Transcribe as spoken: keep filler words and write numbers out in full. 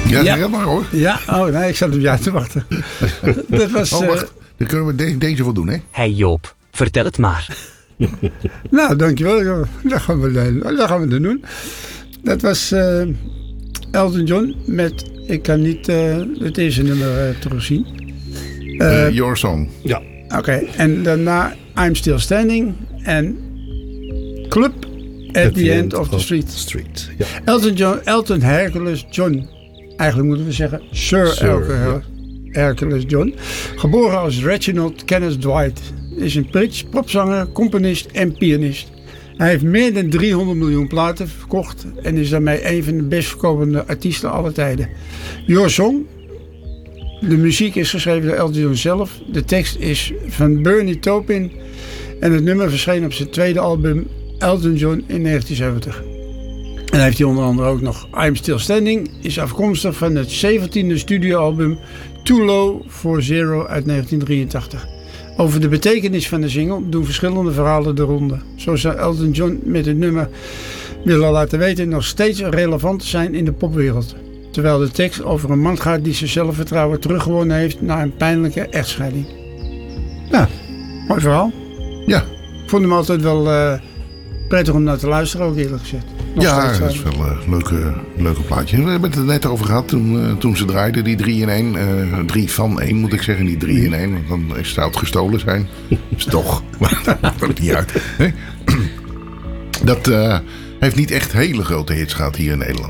Ja, Ja. ja maar hoor. Ja, oh nee, ik zat op jou te wachten. Dat was, Oh, eh, wacht. Dan kunnen we de- deze wel doen, hè? Hey Joop, vertel het maar. nou, dankjewel. Dat gaan we, dat gaan we dan doen. Dat was uh, Elton John met, ik kan niet uh, het eerste nummer uh, terugzien. Uh, Uh, your Song. Ja. Oké, okay. En daarna I'm Still Standing en Club at, at the, the End, end of the Street. street. Ja. Elton John, Elton Hercules John. Eigenlijk moeten we zeggen Sir, Sir Elton ja. Hercules John. Geboren als Reginald Kenneth Dwight. Is een Brits popzanger, componist en pianist. Hij heeft meer dan driehonderd miljoen platen verkocht en is daarmee een van de best verkopende artiesten aller tijden. Your Song. De muziek is geschreven door Elton John zelf. De tekst is van Bernie Taupin. En het nummer verscheen op zijn tweede album Elton John in negentien zeventig. En dan heeft hij onder andere ook nog I'm Still Standing. Is afkomstig van het zeventiende studioalbum Too Low for Zero uit negentien drieëntachtig. Over de betekenis van de single doen verschillende verhalen de ronde. Zo zou Elton John met het nummer willen laten weten nog steeds relevant te zijn in de popwereld. Terwijl de tekst over een man gaat die zijn zelfvertrouwen teruggewonnen heeft na een pijnlijke echtscheiding. Nou, mooi verhaal. Ja. Ik vond hem altijd wel uh, prettig om naar te luisteren, ook eerlijk gezegd. Nog ja, dat is wel een uh, leuke, leuke plaatje. We hebben het er net over gehad toen, uh, toen ze draaiden, die drie in één. Uh, drie van één moet ik zeggen, niet drie in één. Want dan zou het gestolen zijn. Dus toch, maar dat maakt niet uit. Nee? Dat uh, heeft niet echt hele grote hits gehad hier in Nederland.